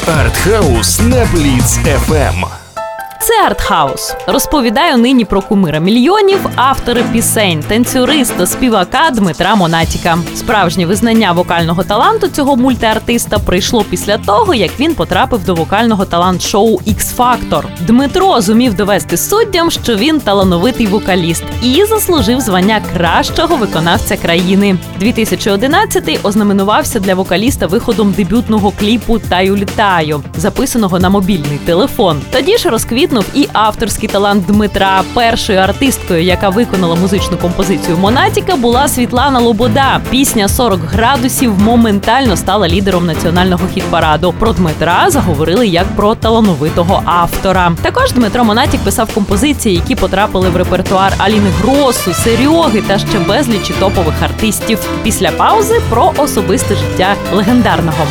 Артхаус на Бліц ФМ. Це Артхаус. Розповідаю нині про кумира мільйонів, автора пісень, танцюриста, співака Дмитра Монатіка. Справжнє визнання вокального таланту цього мультиартиста прийшло після того, як він потрапив до вокального талант-шоу «Ікс-Фактор». Дмитро зумів довести суддям, що він талановитий вокаліст і заслужив звання кращого виконавця країни. 2011-й ознаменувався для вокаліста виходом дебютного кліпу «Таю літаю», записаного на мобільний телефон. Тоді ж розквітнув і авторський талант Дмитра. Першою артисткою, яка виконала музичну композицію Монатіка, була Світлана Лобода. Пісня «40 градусів» моментально стала лідером національного хіт-параду. Про Дмитра заговорили як про талановитого автора. Також Дмитро Монатік писав композиції, які потрапили в репертуар Аліни Гросу, Серьоги та ще безлічі топових артистів. Після паузи про особисте життя легендарного